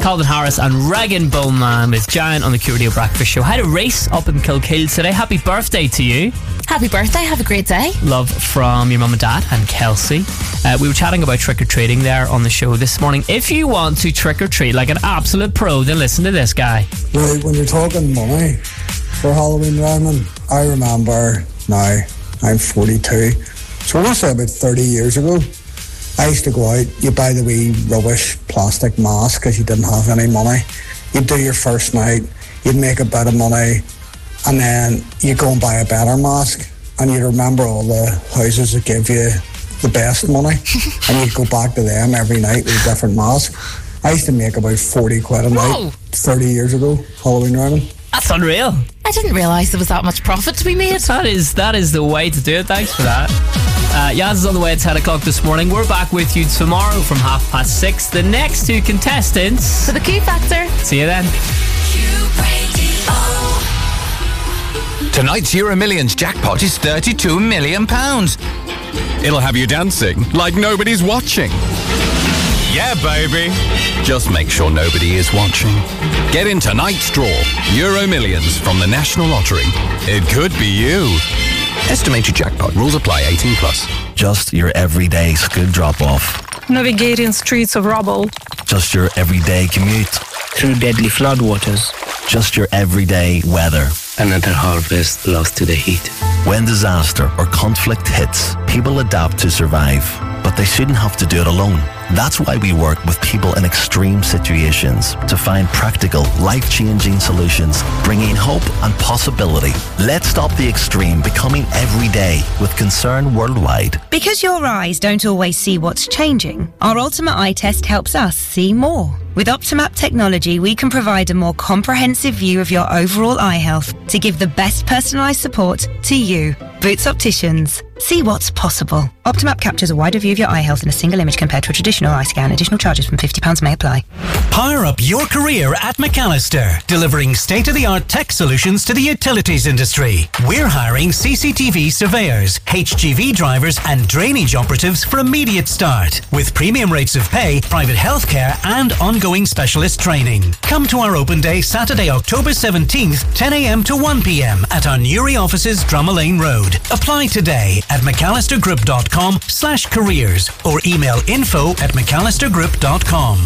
Calvin Harris and Regan Bowman with Giant on the Q Radio Breakfast Show. Hi to Reese up in Kilkeel today. Happy birthday to you. Happy birthday, have a great day. Love from your mum and dad and Kelsey. We were chatting about trick-or-treating there on the show this morning. If you want to trick-or-treat like an absolute pro, then listen to this guy. Right, when you're talking money for Halloween, Ryan, I remember now, I'm 42, so we're going to say about 30 years ago, I used to go out, you buy the wee rubbish plastic mask because you didn't have any money. You'd do your first night, you'd make a bit of money, and then you go and buy a better mask, and you'd remember all the houses that give you the best money, and you'd go back to them every night with a different mask. I used to make about 40 quid a night 30 years ago, Halloween running. That's unreal. I didn't realise there was that much profit to be made. That is the way to do it. Thanks for that. Yaz is on the way at 10 o'clock this morning. We're back with you tomorrow from 6:30. The next two contestants For the Q Factor. See you then. Tonight's Euro Millions jackpot is £32 million. It'll have you dancing like nobody's watching. Yeah, baby. Just make sure nobody is watching. Get in tonight's draw. Euro Millions from the National Lottery. It could be you. Estimated jackpot. Rules apply. 18 plus. Just your everyday school drop-off. Navigating streets of rubble. Just your everyday commute. Through deadly floodwaters. Just your everyday weather. Another harvest lost to the heat. When disaster or conflict hits, people adapt to survive, but they shouldn't have to do it alone. That's why we work with people in extreme situations to find practical, life-changing solutions, bringing hope and possibility. Let's stop the extreme becoming everyday with Concern Worldwide. Because your eyes don't always see what's changing, our Ultimate Eye Test helps us see more. With Optimap technology, we can provide a more comprehensive view of your overall eye health to give the best personalised support to you. Boots Opticians. See what's possible. Optimap captures a wider view of your eye health in a single image compared to a traditional eye scan. Additional charges from £50 may apply. Power up your career at McAllister, delivering state-of-the-art tech solutions to the utilities industry. We're hiring CCTV surveyors, HGV drivers and drainage operatives for immediate start, with premium rates of pay, private healthcare and ongoing specialist training. Come to our open day Saturday, October 17th, 10 a.m. to 1 p.m. at our Newry offices, Drumalane Road. Apply today at mcallistergroup.com/careers or email info@mcallistergroup.com.